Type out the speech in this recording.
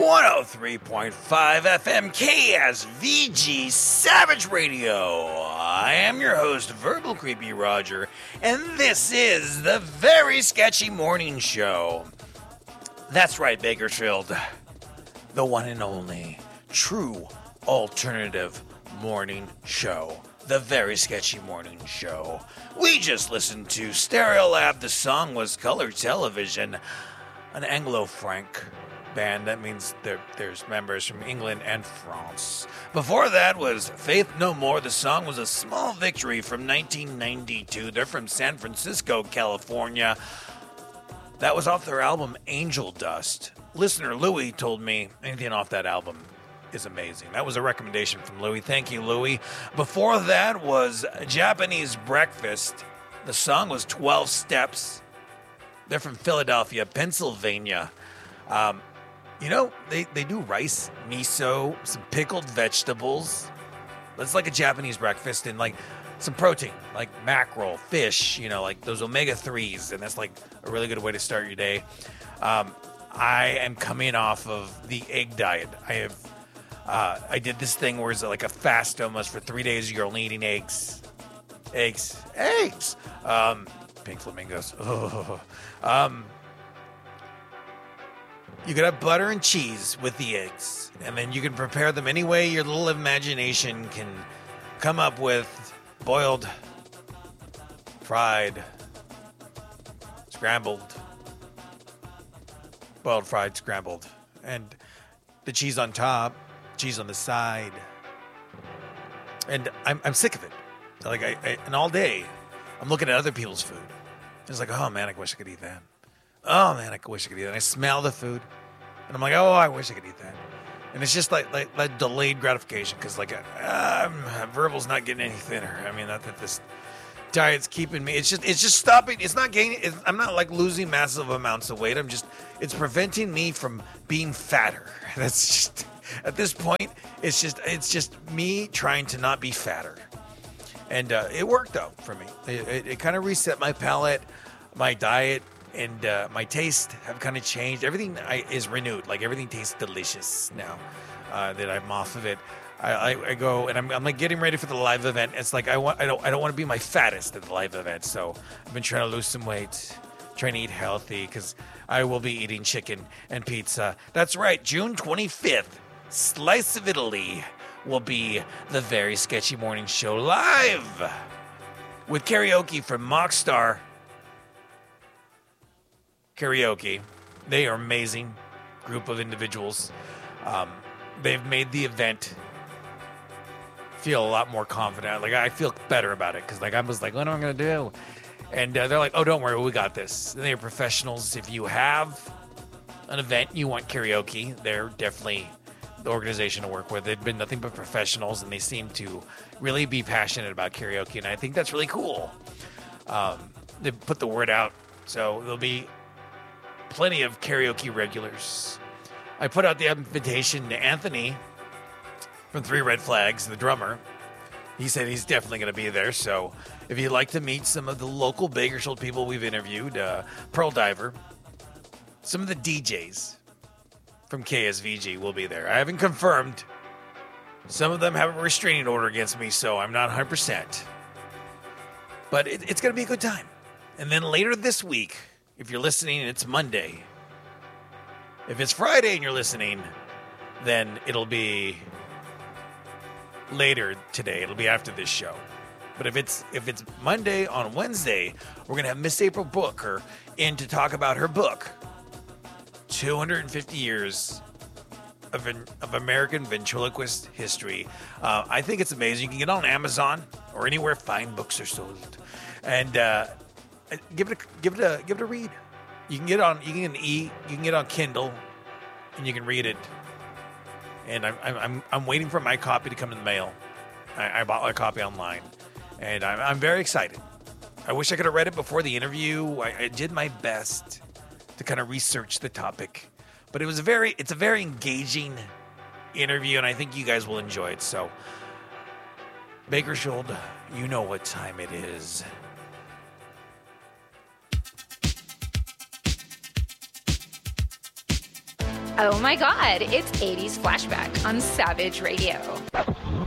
103.5 FM KSVG Savage Radio. I am your host, Verbal Creepy Roger, and this is the Very Sketchy Morning Show. That's right, Bakersfield. The one and only true alternative morning show. The Very Sketchy Morning Show. We just listened to Stereolab. The song was Color Television, an Anglo-Franc band. That means there's members from England and France. Before that was Faith No More. The song was A Small Victory from 1992. They're from San Francisco, California. That was off their album Angel Dust. Listener Louie told me anything off that album is amazing. That was a recommendation from Louie. Thank you, Louie. Before that was Japanese Breakfast. The song was 12 Steps. They're from Philadelphia, Pennsylvania. They do rice, miso, some pickled vegetables. That's like a Japanese breakfast, and like some protein, like mackerel, fish, like those omega-3s, and that's like a really good way to start your day. I am coming off of the egg diet. I did this thing where it's like a fast almost for 3 days. You're only eating eggs. Pink flamingos. You could have butter and cheese with the eggs, and then you can prepare them any way your little imagination can come up with. Boiled, fried, scrambled, boiled, fried, scrambled, and the cheese on top, cheese on the side. And I'm sick of it. Like and all day I'm looking at other people's food. It's like, oh man, I wish I could eat that. Oh man, I wish I could eat that. And I smell the food, and I'm like, oh, I wish I could eat that. And it's just like delayed gratification, because Verbal's not getting any thinner. I mean, not that this diet's keeping me. It's just stopping. It's not gaining. I'm not like losing massive amounts of weight. It's preventing me from being fatter. That's just, at this point, it's just me trying to not be fatter. And it worked though for me. It kind of reset my palate, my diet, and my taste have kind of changed. Everything is renewed. Like everything tastes delicious now that I'm off of it. I go and I'm like getting ready for the live event. It's like I don't want to be my fattest at the live event. So I've been trying to lose some weight, trying to eat healthy, because I will be eating chicken and pizza. That's right, June 25th, Slice of Italy will be the Very Sketchy Morning Show live with karaoke from Mockstar Karaoke. They are amazing group of individuals. They've made the event feel a lot more confident. Like I feel better about it, because I was like, what am I going to do? And they're like, oh, don't worry, we got this. And they're professionals. If you have an event you want karaoke, they're definitely the organization to work with. They've been nothing but professionals, and they seem to really be passionate about karaoke, and I think that's really cool. They put the word out, so there'll be plenty of karaoke regulars. I put out the invitation to Anthony from Three Red Flags, the drummer. He said he's definitely going to be there, so if you'd like to meet some of the local Bakersfield people we've interviewed, Pearl Diver, some of the DJs from KSVG will be there. I haven't confirmed. Some of them have a restraining order against me, so I'm not 100%. But it's going to be a good time. And then later this week, if you're listening and it's Monday, if it's Friday and you're listening, then it'll be later today. It'll be after this show. But if it's Monday, on Wednesday, we're going to have Miss April Booker in to talk about her book, 250 Years of American Ventriloquist History. I think it's amazing. You can get it on Amazon or anywhere fine books are sold, and give it a read. You can get it on Kindle, and you can read it. And I'm waiting for my copy to come in the mail. I bought my copy online, and I'm very excited. I wish I could have read it before the interview. I did my best to kind of research the topic, but it's a very engaging interview, and I think you guys will enjoy it. So, Bakersfield, you know what time it is. Oh my God, it's 80s Flashback on Savage Radio.